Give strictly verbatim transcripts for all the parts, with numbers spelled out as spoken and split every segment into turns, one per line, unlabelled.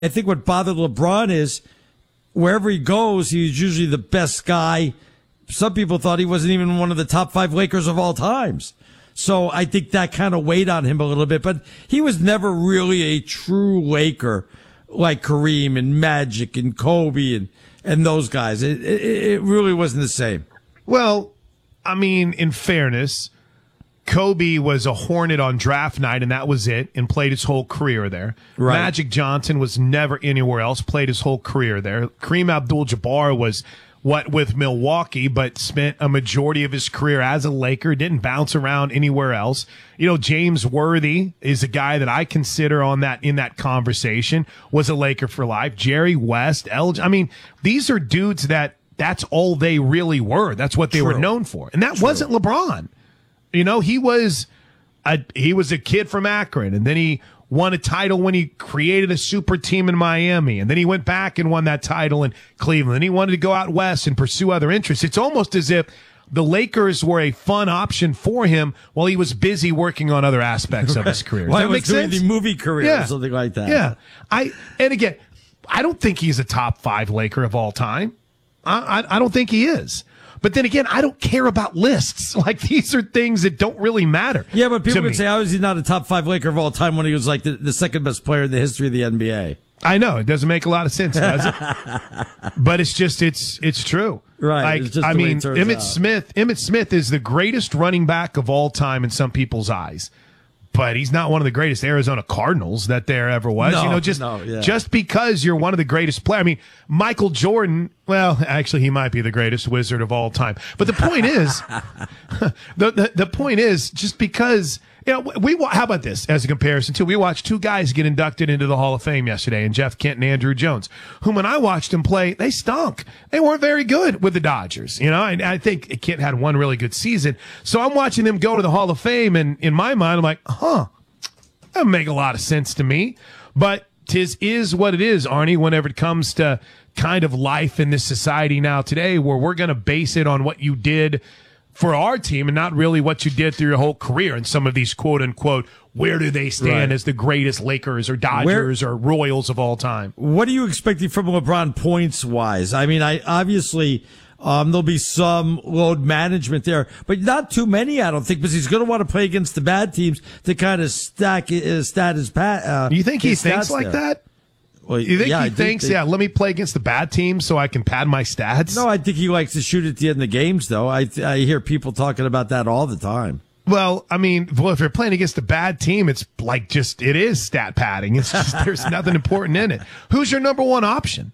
I think what bothered LeBron is wherever he goes, he's usually the best guy. Some people thought he wasn't even one of the top five Lakers of all times. So I think that kind of weighed on him a little bit. But he was never really a true Laker like Kareem and Magic and Kobe and, and those guys. It, it, it really wasn't the same.
Well, I mean, in fairness, Kobe was a Hornet on draft night, and that was it, and played his whole career there.
Right.
Magic Johnson was never anywhere else, played his whole career there. Kareem Abdul-Jabbar was, what, with Milwaukee, but spent a majority of his career as a Laker, didn't bounce around anywhere else. You know, James Worthy is a guy that I consider on that, in that conversation, was a Laker for life. Jerry West, El, I mean, these are dudes that that's all they really were. That's what they
True.
were known for. And that
True.
wasn't LeBron. You know, he was a he was a kid from Akron, and then he won a title when he created a super team in Miami, and then he went back and won that title in Cleveland. And he wanted to go out west and pursue other interests. It's almost as if the Lakers were a fun option for him while he was busy working on other aspects of his career. Does
Well,
that
he was
make
doing
sense?
the movie career
Yeah.
or something like that.
Yeah. I and again, I don't think he's a top five Laker of all time. I, I, I don't think he is. But then again, I don't care about lists. Like, these are things that don't really matter.
Yeah, but people
to
would
me.
say, how is he not a top five Laker of all time when he was like the, the second best player in the history of the N B A?
I know it doesn't make a lot of sense, does it? But it's just it's it's true,
Right,
Like
it's just
I
the way
mean,
it turns
Emmitt
out.
Smith. Emmitt Smith is the greatest running back of all time in some people's eyes, but he's not one of the greatest Arizona Cardinals that there ever was.
No,
you know, just
no, yeah.
just because you're one of the greatest players. I mean, Michael Jordan. Well, actually, he might be the greatest wizard of all time. But the point is, the, the the point is, just because. You know, we how about this as a comparison too? We watched two guys get inducted into the Hall of Fame yesterday, and Jeff Kent and Andrew Jones, whom when I watched them play, they stunk. They weren't very good with the Dodgers. You know, and I think Kent had one really good season. So I'm watching them go to the Hall of Fame, and in my mind, I'm like, huh, that doesn't make a lot of sense to me. But tis is what it is, Arnie. Whenever it comes to kind of life in this society now today, where we're going to base it on what you did for our team and not really what you did through your whole career. And some of these quote unquote, where do they stand
Right.
as the greatest Lakers or Dodgers or Royals of all time?
What are you expecting from LeBron points wise? I mean, I obviously um, there'll be some load management there, but not too many, I don't think, because he's going to want to play against the bad teams to kind of stack his stat his pat. Uh,
Do you think he
his
thinks
stats
like
there.
that?
Well,
You think
yeah, I
he
do
thinks,
think-
yeah, let me play against the bad team so I can pad my stats?
No, I think he likes to shoot at the end of the games, though. I I hear people talking about that all the time.
Well, I mean, well, if you're playing against a bad team, it's like just, it is stat padding. It's just, there's nothing important in it. Who's your number one option?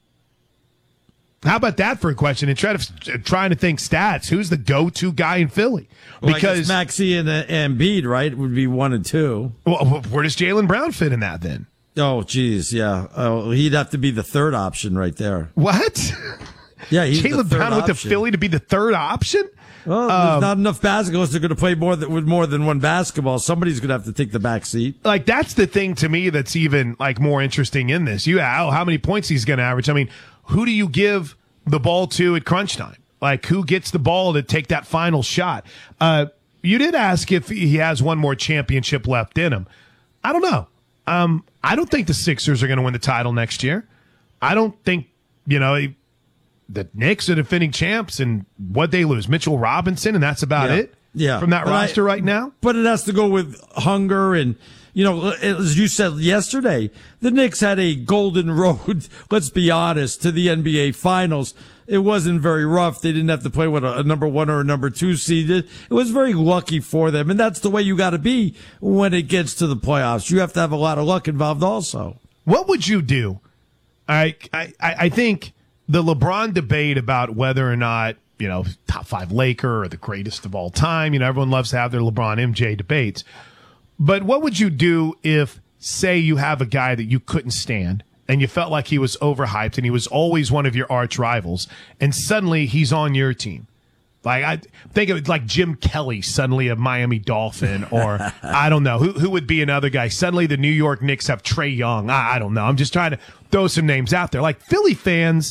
How about that for a question? And try to, trying to think stats. Who's the go-to guy in Philly?
Well,
Because,
I guess Maxey and uh, Embiid, right, would be one and two.
well, where does Jaylen Brown fit in that then?
Oh, geez, yeah. Oh, he'd have to be the third option right there.
What?
Yeah, he's the
Jaylen
third
Brown went to
option.
Philly to be the third option?
Well,
Um,
there's not enough basketballs. They're going to play more than, with more than one basketball. Somebody's going to have to take the back seat.
Like, that's the thing to me that's even, like, more interesting in this. You, oh, how many points he's going to average? I mean, who do you give the ball to at crunch time? Like, who gets the ball to take that final shot? Uh, you did ask if he has one more championship left in him. I don't know. Um, I don't think the Sixers are going to win the title next year. I don't think, you know, the Knicks are defending champs, and what they lose, Mitchell Robinson, and that's about
Yeah.
it.
Yeah.
From that
But I-
roster right now.
But it has to go with hunger and, you know, as you said yesterday, the Knicks had a golden road, let's be honest, to the N B A Finals. It wasn't very rough. They didn't have to play with a, a number one or a number two seed. It, it was very lucky for them, and that's the way you got to be when it gets to the playoffs. You have to have a lot of luck involved also.
What would you do? I, I, I think the LeBron debate about whether or not, you know, top five Laker or the greatest of all time, you know, everyone loves to have their LeBron M J debates. But what would you do if, say, you have a guy that you couldn't stand and you felt like he was overhyped and he was always one of your arch rivals, and suddenly he's on your team? Like, I think of it like Jim Kelly, suddenly a Miami Dolphin, or I don't know who who would be another guy. Suddenly the New York Knicks have Trae Young. I, I don't know. I'm just trying to throw some names out there. Like, Philly fans,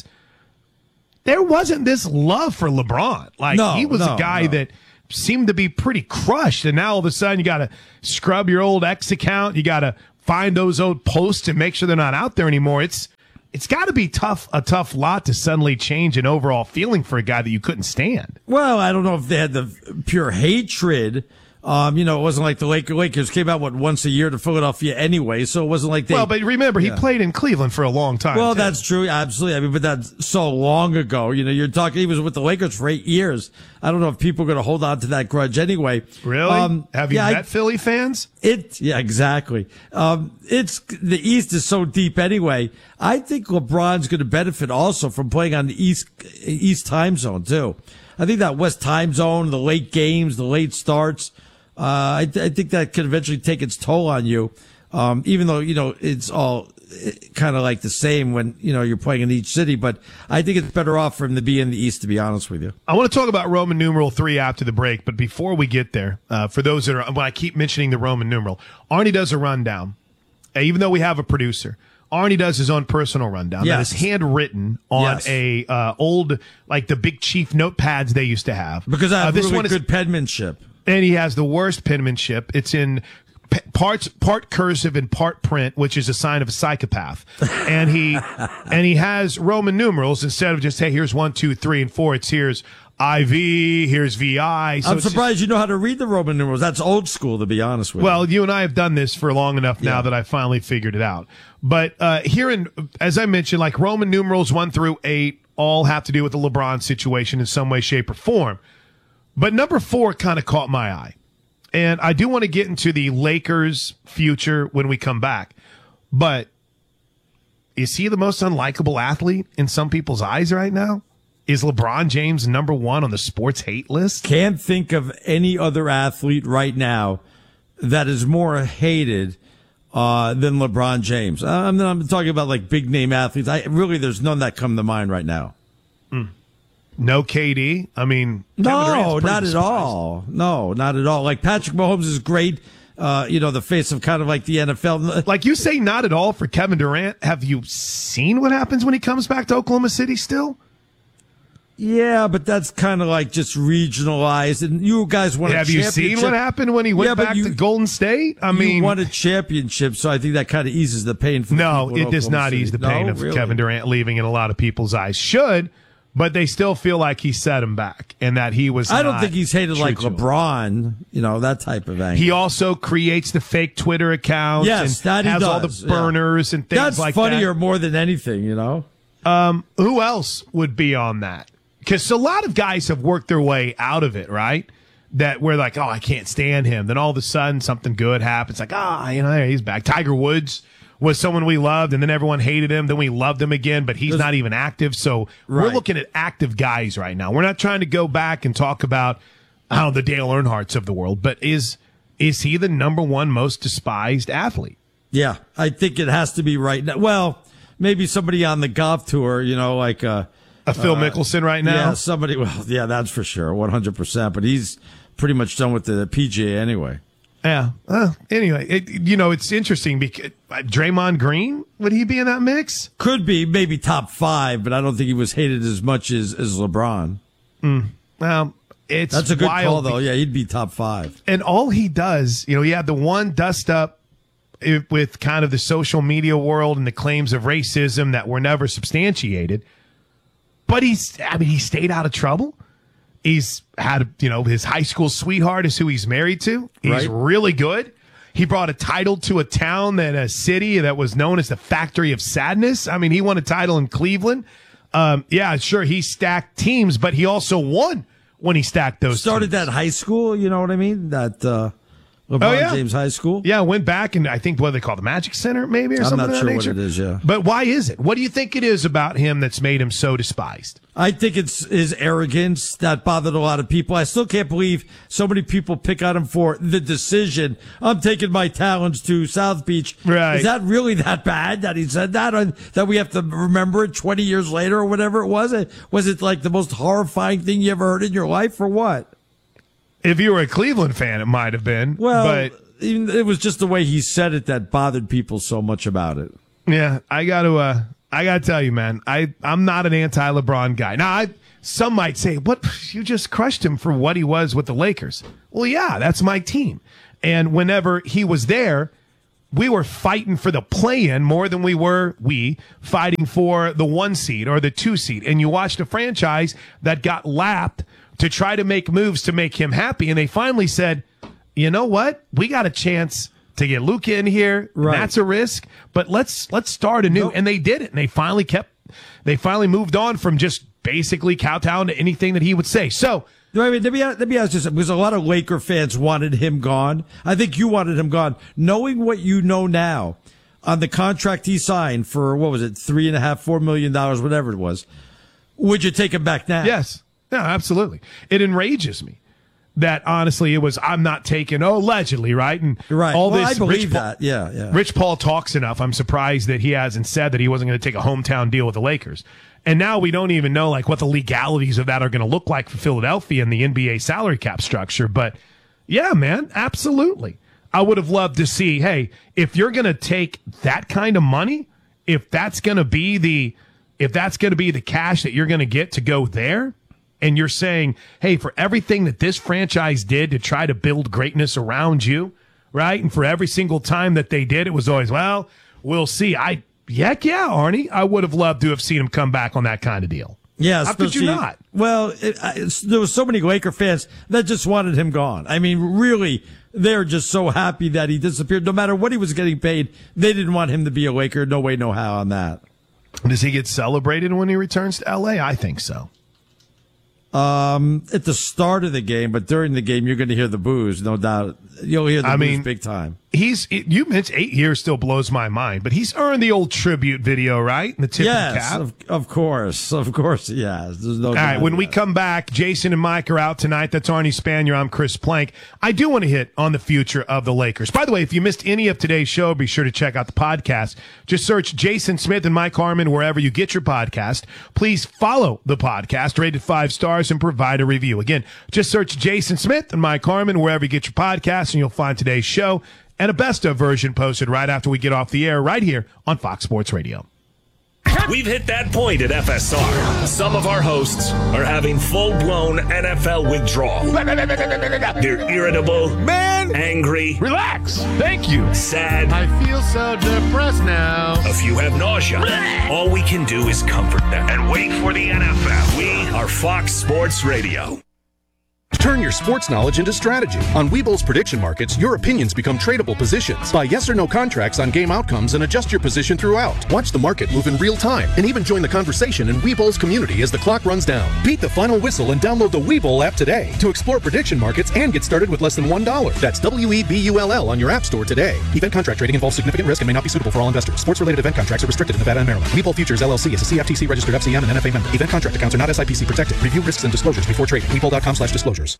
there wasn't this love for LeBron. Like,
No,
he was
no,
a guy
no.
that seemed to be pretty crushed, and now all of a sudden you got to scrub your old X account. You got to find those old posts and make sure they're not out there anymore. It's it's got to be tough, a tough lot to suddenly change an overall feeling for a guy that you couldn't stand.
Well, I don't know if they had the pure hatred. Um, you know, it wasn't like the Lakers, Lakers came out, what, once a year to Philadelphia anyway, so it wasn't like they...
Well, but remember, he
yeah.
played in Cleveland for a long time.
Well,
too.
that's true, absolutely. I mean, but that's so long ago. You know, you're talking, he was with the Lakers for eight years. I don't know if people are going to hold on to that grudge anyway.
Really?
Um,
Have you
yeah,
met
I,
Philly fans?
It, yeah, exactly. Um, it's, the East is so deep anyway. I think LeBron's going to benefit also from playing on the East, East time zone, too. I think that West time zone, the late games, the late starts, Uh, I, th- I think that could eventually take its toll on you. Um, even though, you know, it's all kind of like the same when, you know, you're playing in each city, but I think it's better off for him to be in the East, to be honest with you.
I want to talk about Roman numeral three after the break, but before we get there, uh, for those that are, when I keep mentioning the Roman numeral, Arnie does a rundown. Uh, even though we have a producer, Arnie does his own personal rundown.
Yes.
That is handwritten on
Yes.
a, uh, old, like the Big Chief notepads they used to have.
Because I have
uh, this
really
one is,
good penmanship.
And he has the worst penmanship. It's in p- parts, part cursive and part print, which is a sign of a psychopath. And he, and he has Roman numerals instead of just, hey, here's one, two, three, and four. It's here's I V, here's V I. So
I'm
it's
surprised
just,
you know how to read the Roman numerals. That's old school, to be honest with
well,
you.
you and I have done this for long enough now
Yeah.
that I finally figured it out. But uh, here, in, as I mentioned, like Roman numerals one through eight all have to do with the LeBron situation in some way, shape, or form. But number four kind of caught my eye. And I do want to get into the Lakers' future when we come back. But is he the most unlikable athlete in some people's eyes right now? Is LeBron James number one on the sports hate list?
Can't think of any other athlete right now that is more hated uh, than LeBron James. I'm, I'm talking about like big name athletes. I really, there's none that come to mind right now.
Mm. No K D? I mean,
no, not at all. No, not at all. Like Patrick Mahomes is great. Uh, you know, the face of kind of like the N F L.
Like you say, not at all for Kevin Durant. Have you seen what happens when he comes back to Oklahoma City still?
Yeah, but that's kind of like just regionalized. And you guys won a
Have you
championship.
seen what happened when he went
Yeah, but
back
you-
to Golden State? I
You
mean,
won a championship, so I think that kind of eases the pain for the
no,
people in
it does
Oklahoma
not
City.
ease the
No,
pain of
really?
Kevin Durant leaving in a lot of people's eyes. Should, but they still feel like he set him back and that he was
I don't
not
think he's hated
true
like
to him.
LeBron, you know, that type of angle.
He also creates the fake Twitter accounts
Yes,
and
that he
has all
does,
the
yeah.
burners and things
That's
like
funnier
that.
more than anything, you know?
Um, who else would be on that? Because a lot of guys have worked their way out of it, right? That we're like, oh, I can't stand him. Then all of a sudden something good happens. Like, ah, you know, he's back. Tiger Woods was someone we loved, and then everyone hated him. Then we loved him again, but he's
There's-
not even active. So we're
Right.
looking at active guys right now. We're not trying to go back and talk about how the Dale Earnhardts of the world, but is is he the number one most despised athlete?
Yeah, I think it has to be right now. Well, maybe somebody on the golf tour, you know, like uh,
A Phil Mickelson right now?
yeah, somebody. Well, yeah, that's for sure, one hundred percent. But he's pretty much done with the P G A anyway.
Yeah. Uh, anyway, it, you know, it's interesting because uh, Draymond Green, would he be in that mix?
Could be maybe top five, but I don't think he was hated as much as, as LeBron.
Well, it's
That's a good
wild
call, though.
be-
Yeah, he'd be top five.
And all he does, you know, he had the one dust up i- with kind of the social media world and the claims of racism that were never substantiated. But he's, I mean, he stayed out of trouble. He's had, you know, his high school sweetheart is who he's married to. He's
Right.
really good. He brought a title to a town and a city that was known as the Factory of Sadness. I mean, he won a title in Cleveland. Um, yeah, sure, he stacked teams, but he also won when he stacked those
Started
teams.
that high school, you know what I mean? That uh, LeBron
Oh, yeah.
James High School.
Yeah, went back and I think what they call the Magic Center, maybe, or
I'm
something
not
of that
sure what
nature.
it is, yeah.
But why is it? What do you think it is about him that's made him so despised?
I think it's his arrogance that bothered a lot of people. I still can't believe so many people pick on him for the decision. I'm taking my talents to South Beach.
Right.
Is that really that bad that he said that? Or that we have to remember it twenty years later or whatever it was? Was it like the most horrifying thing you ever heard in your life or what?
If you were a Cleveland fan, it might have been.
Well,
but
even, it was just the way he said it that bothered people so much about it.
yeah, I got to. Uh, I got to tell you, man. I I'm not an anti-LeBron guy. Now, I some might say, "What? You just crushed him for what he was with the Lakers." Well, yeah, that's my team. And whenever he was there, we were fighting for the play-in more than we were we fighting for the one seed or the two seed. And you watched a franchise that got lapped to try to make moves to make him happy. And they finally said, you know what? We got a chance to get Luka in here.
Right.
That's a risk, but let's let's start anew.
Nope.
And they did it. And they finally kept, they finally moved on from just basically kowtowing to anything that he would say. So,
I mean, let me, let me ask you something, because a lot of Laker fans wanted him gone. I think you wanted him gone. Knowing what you know now on the contract he signed for, what was it, three and a half, four million dollars, whatever it was, would you take him back now?
yes. No, absolutely. It enrages me that honestly it was, I'm not taking, oh, allegedly, right? And
Right.
all
Well,
this
I believe
Rich Paul-
that. Yeah, yeah.
Rich Paul talks enough. I'm surprised that he hasn't said that he wasn't going to take a hometown deal with the Lakers. And now we don't even know like what the legalities of that are going to look like for Philadelphia and the N B A salary cap structure. But yeah, man, absolutely. I would have loved to see, hey, if you're going to take that kind of money, if that's going to be the, if that's going to be the cash that you're going to get to go there, and you're saying, hey, for everything that this franchise did to try to build greatness around you, right? And for every single time that they did, it was always, well, we'll see. I, heck yeah, Arnie, I would have loved to have seen him come back on that kind of deal.
Yeah,
How could you
especially-
not?
Well, it, I- it's, there was so many Laker fans that just wanted him gone. I mean, really, they're just so happy that he disappeared. No matter what he was getting paid, they didn't want him to be a Laker. No way, no how on that.
Does he get celebrated when he returns to L A? I think so.
Um, at the start of the game, but during the game, you're going to hear the boos, no doubt. You'll hear the
I
boos
mean,
big time.
He's, you mentioned eight years still blows my mind, but he's earned the old tribute video, right? And the tip of the
Yes,
cap.
of, of course. Of course, yes. There's no
All right,
doubt
when we
about it.
come back, Jason and Mike are out tonight. That's Arnie Spanier. I'm Chris Plank. I do want to hit on the future of the Lakers. By the way, if you missed any of today's show, be sure to check out the podcast. Just search Jason Smith and Mike Harmon wherever you get your podcast. Please follow the podcast, rated five stars, and provide a review. Again, just search Jason Smith and Mike Harmon wherever you get your podcast, and you'll find today's show and a best-of version posted right after we get off the air right here on Fox Sports Radio.
We've hit that point at F S R. Some of our hosts are having full-blown N F L withdrawal. They're irritable,
Man,
angry,
relax. Thank you.
sad.
I feel so depressed now.
A few have nausea. All we can do is comfort them and wait for the N F L. We are Fox Sports Radio.
Turn your sports knowledge into strategy. On Weeble's prediction markets, your opinions become tradable positions. Buy yes or no contracts on game outcomes and adjust your position throughout. Watch the market move in real time and even join the conversation in Weeble's community as the clock runs down. Beat the final whistle and download the Weeble app today to explore prediction markets and get started with less than one dollar. That's W E B U L L on your app store today. Event contract trading involves significant risk and may not be suitable for all investors. Sports-related event contracts are restricted in Nevada and Maryland. Weeble Futures L L C is a C F T C registered F C M and N F A member. Event contract accounts are not S I P C protected. Review risks and disclosures before trading. Weeble dot com slash disclosures.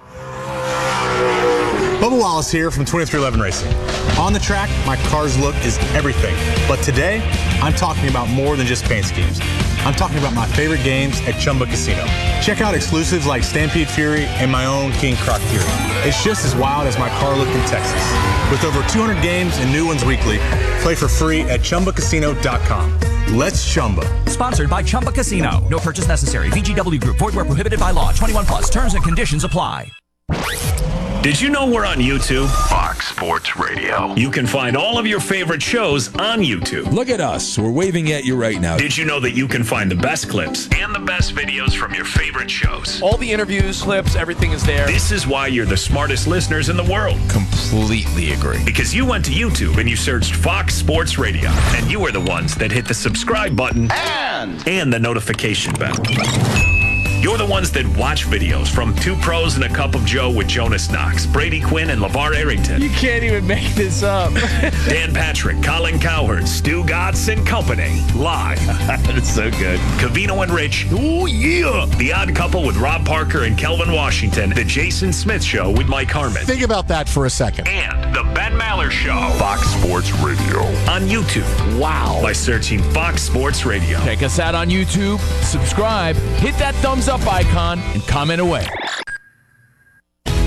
Bubba Wallace here from twenty-three eleven Racing. On the track, my car's look is everything. But today, I'm talking about more than just paint schemes. I'm talking about my favorite games at Chumba Casino. Check out exclusives like Stampede Fury and my own King Croc Fury. It's just as wild as my car look in Texas. With over two hundred games and new ones weekly, play for free at Chumba Casino dot com. Let's Chumba.
Sponsored by Chumba Casino. No purchase necessary. V G W Group. Void where prohibited by law. twenty-one plus. Terms and conditions apply.
Did you know we're on YouTube?
Fox Sports Radio.
You can find all of your favorite shows on YouTube.
Look at us. We're waving at you right now.
Did you know that you can find the best clips and the best videos from your favorite shows?
All the interviews, clips, everything is there.
This is why you're the smartest listeners in the world.
Completely agree.
Because you went to YouTube and you searched Fox Sports Radio, and you are the ones that hit the subscribe button and, and the notification bell. You're the ones that watch videos from Two Pros and a Cup of Joe with Jonas Knox, Brady Quinn, and LeVar Arrington.
You can't even make this up.
Dan Patrick, Colin Cowherd, Stu Gatz and Company. Live.
That's so good.
Cavino and Rich. Oh, yeah. The Odd Couple with Rob Parker and Kelvin Washington. The Jason Smith Show with Mike Harmon.
Think about that for a second.
And The Ben Maller Show.
Fox Sports Radio.
On YouTube.
Wow.
By searching Fox Sports Radio.
Check us out on YouTube, subscribe, hit that thumbs up icon, and comment away.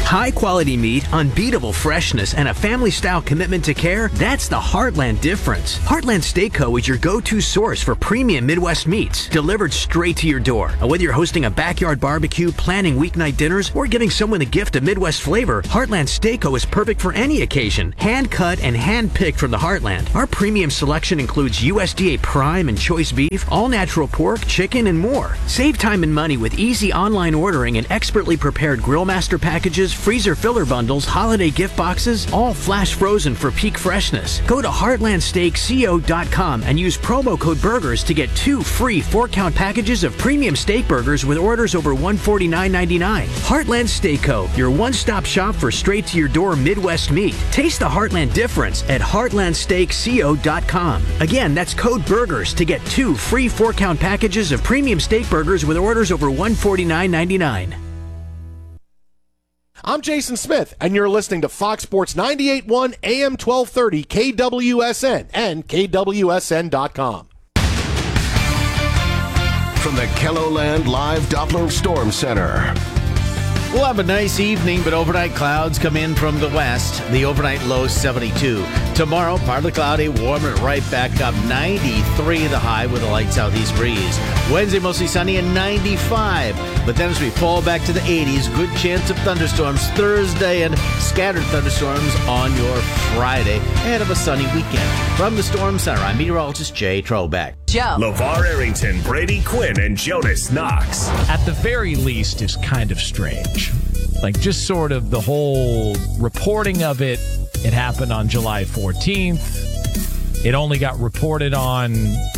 High-quality meat, unbeatable freshness, and a family-style commitment to care, that's the Heartland difference. Heartland Steak Co. is your go-to source for premium Midwest meats, delivered straight to your door. And whether you're hosting a backyard barbecue, planning weeknight dinners, or giving someone a gift of Midwest flavor, Heartland Steak Co. is perfect for any occasion. Hand-cut and hand-picked from the Heartland. Our premium selection includes U S D A Prime and Choice Beef, all-natural pork, chicken, and more. Save time and money with easy online ordering and expertly prepared Grill Master packages, freezer filler bundles, holiday gift boxes, all flash frozen for peak freshness. Go to heartland steak co dot com and use promo code BURGERS to get two free four-count packages of premium steak burgers with orders over one hundred forty-nine ninety-nine. Heartland Steak Co., your one-stop shop for straight-to-your-door Midwest meat. Taste the Heartland difference at heartland steak co dot com. Again, that's code BURGERS to get two free four-count packages of premium steak burgers with orders over one hundred forty-nine ninety-nine.
I'm Jason Smith, and you're listening to Fox Sports ninety-eight point one A M twelve thirty K W S N and K W S N dot com.
From the KELOLAND Live Doppler Storm Center.
We'll have a nice evening, but overnight clouds come in from the west. The overnight low seventy-two. Tomorrow, partly cloudy, warming it right back up. ninety-three the high with a light southeast breeze. Wednesday, mostly sunny and ninety-five. But then as we fall back to the eighties, good chance of thunderstorms Thursday and scattered thunderstorms on your Friday ahead of a sunny weekend. From the Storm Center, I'm meteorologist Jay Trobeck.
Joe.
LeVar Arrington, Brady Quinn, and Jonas Knox.
At the very least, is kind of strange. Like, just sort of the whole reporting of it. It happened on July fourteenth. It only got reported on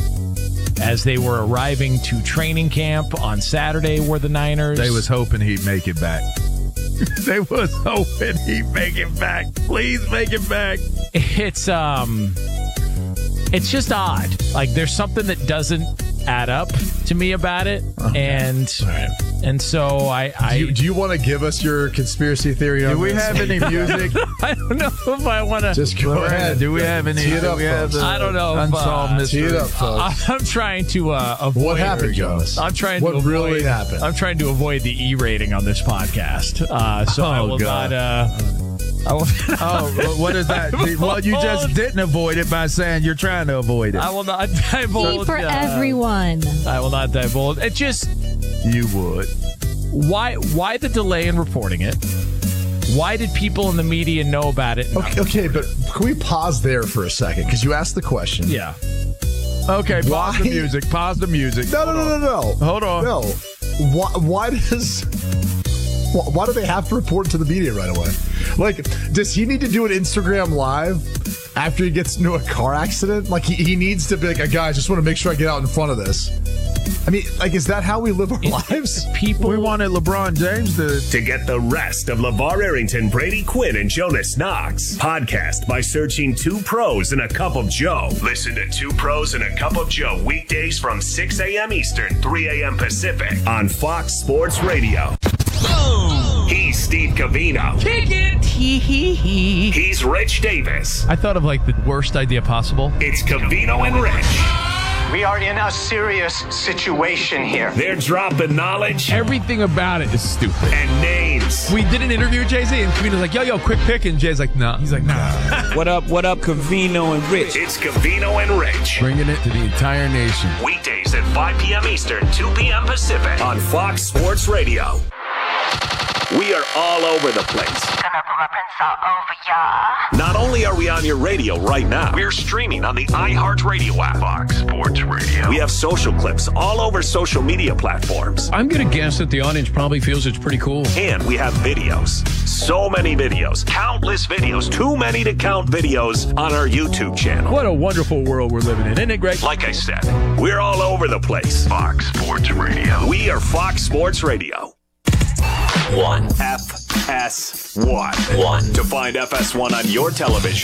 as they were arriving to training camp on Saturday, were the Niners.
They was hoping he'd make it back. They was hoping he'd make it back. Please make it back.
It's, um... It's just odd. Like, there's something that doesn't add up to me about it. Okay. And right. and so I... I
do you, do you want to give us your conspiracy theory on
Do we
this?
have any music? I don't know if I want to...
Just go ahead.
Do we have any...
Tee it up,
we have, I don't know.
Unsolved
uh,
mystery. Tee it up, folks.
I'm trying to uh, avoid...
What happened, Jonas?
I'm trying
what
to avoid...
What really happened?
I'm trying to avoid the E rating on this podcast. Uh, so
oh,
I will
God.
not... Uh, I will,
oh, what is that? Well, you just didn't avoid it by saying you're trying to avoid it.
I will not divulge.
For
uh,
everyone.
I will not divulge. It just...
You would.
Why Why the delay in reporting it? Why did people in the media know about it?
Okay, okay, but can we pause there for a second? Because you asked the question.
Yeah.
Okay, pause
Why?
the music. Pause the music.
No, no, no, no, no.
Hold on.
No. Why, why does... Why do they have to report to the media right away? Like, does he need to do an Instagram live after he gets into a car accident? Like, he, he needs to be like, guys, just want to make sure I get out in front of this. I mean, like, is that how we live our
it,
lives?
People,
we wanted LeBron James to...
To get the rest of LeVar Arrington, Brady Quinn, and Jonas Knox. Podcast by searching Two Pros and a Cup of Joe. Listen to Two Pros and a Cup of Joe weekdays from six a.m. Eastern, three a.m. Pacific on Fox Sports Radio. Boom! He's Steve Covino.
Kick it! Hee hee hee.
He's Rich Davis.
I thought of like the worst idea possible.
It's Covino and Rich.
We are in a serious situation here.
They're dropping knowledge.
Everything about it is stupid.
And names.
We did an interview with Jay-Z, and Covino's like, yo, yo, quick pick. And Jay's like, no. Nah. He's like, nah.
What up, what up, Covino and Rich?
It's Covino and Rich.
Bringing it to the entire nation.
Weekdays at five p.m. Eastern, two p.m. Pacific on Fox Sports Radio. We are all over the place.
Gonna put my prints all over ya.
Not only are we on your radio right now, we're streaming on the iHeartRadio app.
Fox Sports Radio.
We have social clips all over social media platforms.
I'm going to guess that the audience probably feels it's pretty cool.
And we have videos. So many videos. Countless videos. Too many to count videos on our YouTube channel.
What a wonderful world we're living in. Isn't it great?
Like I said, we're all over the place.
Fox Sports Radio.
We are Fox Sports Radio.
One.
F S one.
One.
To find F S one on your television,